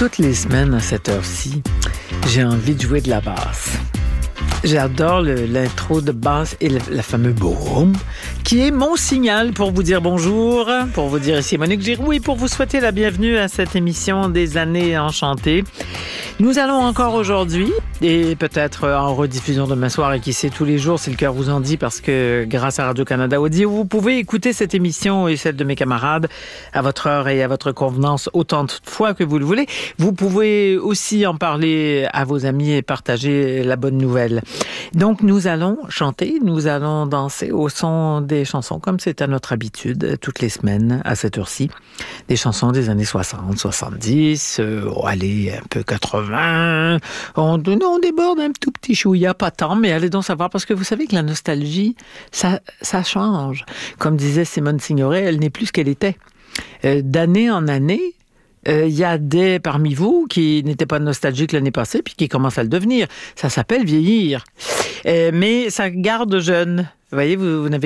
Toutes les semaines à cette heure-ci, j'ai envie de jouer de la basse. J'adore l'intro de basse et le fameux boom, qui est mon signal pour vous dire bonjour, pour vous dire ici Monique Giroux et pour vous souhaiter la bienvenue à cette émission des années enchantées. Nous allons encore aujourd'hui, et peut-être en rediffusion demain soir, et qui sait tous les jours, si le cœur vous en dit, parce que grâce à Radio-Canada Audio, vous pouvez écouter cette émission et celle de mes camarades à votre heure et à votre convenance autant de fois que vous le voulez. Vous pouvez aussi en parler à vos amis et partager la bonne nouvelle. Donc, nous allons chanter, nous allons danser au son des chansons, comme c'est à notre habitude, toutes les semaines, à cette heure-ci. Des chansons des années 60, 70, allez, un peu 80. On déborde un tout petit chouïa, pas tant, mais allez donc savoir, parce que vous savez que la nostalgie, ça change. Comme disait Simone Signoret, elle n'est plus ce qu'elle était. D'année en année, il y a des parmi vous qui n'étaient pas nostalgiques l'année passée puis qui commencent à le devenir. Ça s'appelle vieillir. Mais ça garde jeune. Vous voyez, vous n'avez